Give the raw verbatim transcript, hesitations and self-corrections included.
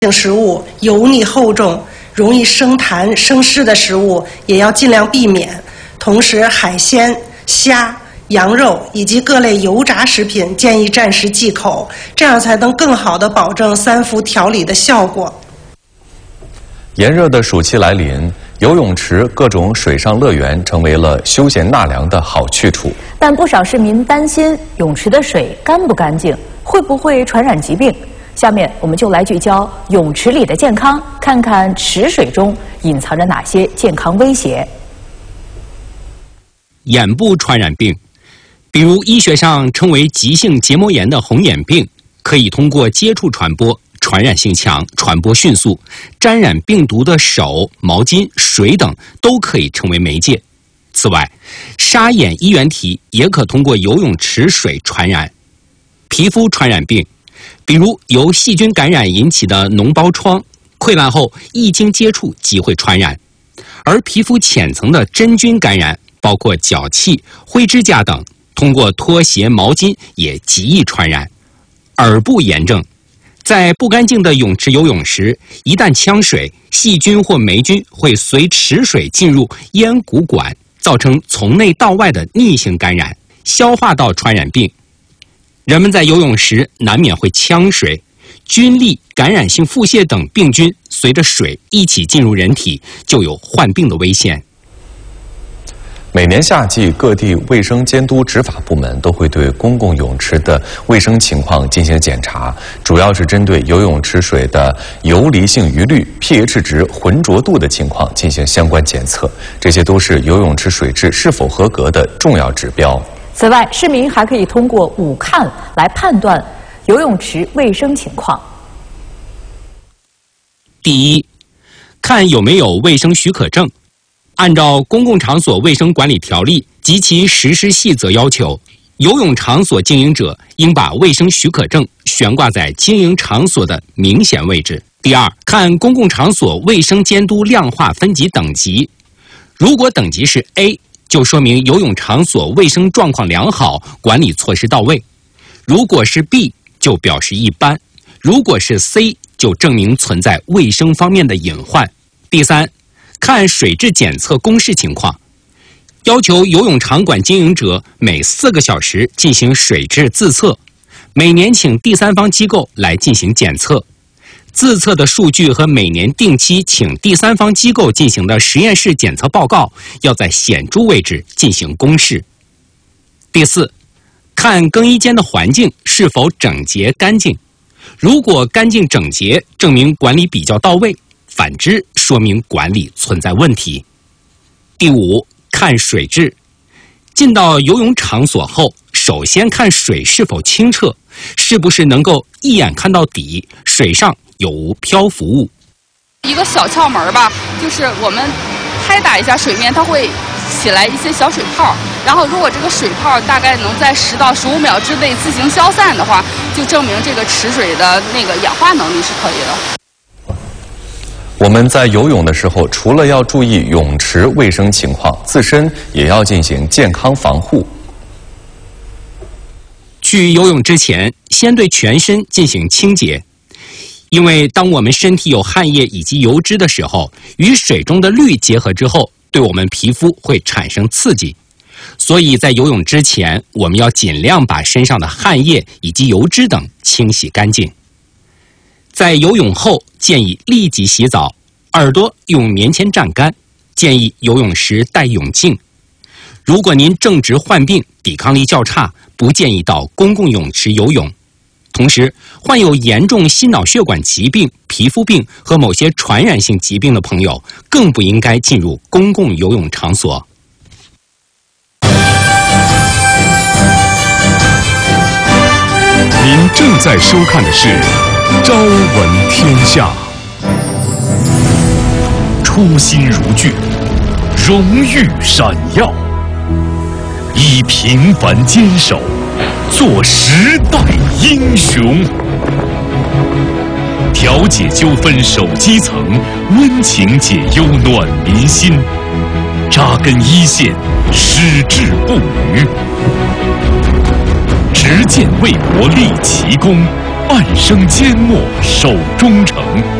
性食物油腻厚重、容易生痰生湿的食物也要尽量避免。同时，海鲜、虾、羊肉以及各类油炸食品建议暂时忌口，这样才能更好地保证三伏调理的效果。 炎热的暑期来临，游泳池、各种水上乐园成为了休闲纳凉的好去处。 但不少市民担心泳池的水干不干净，会不会传染疾病？下面我们就来聚焦泳池里的健康，看看池水中隐藏着哪些健康威胁。 眼部传染病，比如医学上称为急性结膜炎的红眼病，可以通过接触传播，传染性强，传播迅速。沾染病毒的手、毛巾、水等都可以成为媒介。此外，沙眼衣原体也可通过游泳池水传染。皮肤传染病，比如由细菌感染引起的脓包疮，溃烂后一经接触即会传染。而皮肤浅层的真菌感染，包括脚气、灰指甲等，通过拖鞋、毛巾也极易传染。耳部炎症，在不干净的泳池游泳时，一旦呛水，细菌或霉菌会随池水进入咽鼓管，造成从内到外的逆行感染。消化道传染病，人们在游泳时难免会呛水，菌粒、感染性腹泻等病菌随着水一起进入人体，就有患病的危险。 每年夏季，各地卫生监督执法部门都会对公共泳池的卫生情况进行检查，主要是针对游泳池水的游离性余氯、pH 值、浑浊度的情况进行相关检测，这些都是游泳池水质是否合格的重要指标。 此外，市民还可以通过五看来判断游泳池卫生情况。 第一，看有没有卫生许可证。按照《公共场所卫生管理条例》及其实施细则要求，游泳场所经营者应把卫生许可证悬挂在经营场所的明显位置。第二，看公共场所卫生监督量化分级等级，如果等级是 A， 就说明游泳场所卫生状况良好，管理措施到位；如果是 B， 就表示一般；如果是 C， 就证明存在卫生方面的隐患。第三，看水质检测公示情况，要求游泳场馆经营者每四个小时进行水质自测，每年请第三方机构来进行检测。自测的数据和每年定期请第三方机构进行的实验室检测报告要在显著位置进行公示。第四，看更衣间的环境是否整洁干净，如果干净整洁，证明管理比较到位，反之说明管理存在问题。第五，看水质。进到游泳场所后，首先看水是否清澈，是不是能够一眼看到底，水上有无漂浮物。 一个小窍门吧，就是我们拍打一下水面，它会起来一些小水泡，然后如果这个水泡大概能在十到十五秒之内自行消散的话，就证明这个池水的那个氧化能力是可以的。 我们在游泳的时候，除了要注意泳池卫生情况，自身也要进行健康防护。 去游泳之前，先对全身进行清洁，因为当我们身体有汗液以及油脂的时候，与水中的氯结合之后，对我们皮肤会产生刺激。所以在游泳之前，我们要尽量把身上的汗液以及油脂等清洗干净。在游泳后，建议立即洗澡，耳朵用棉签蘸干，建议游泳时戴泳镜。如果您正值患病，抵抗力较差，不建议到公共泳池游泳。同时，患有严重心脑血管疾病、皮肤病和某些传染性疾病的朋友，更不应该进入公共游泳场所。 您正在收看的是《朝闻天下》，初心如炬，荣誉闪耀，以平凡坚守做时代英雄，调解纠纷守基层，温情解忧暖民心，扎根一线，矢志不渝。执剑为国立奇功， 半生缄默守忠诚。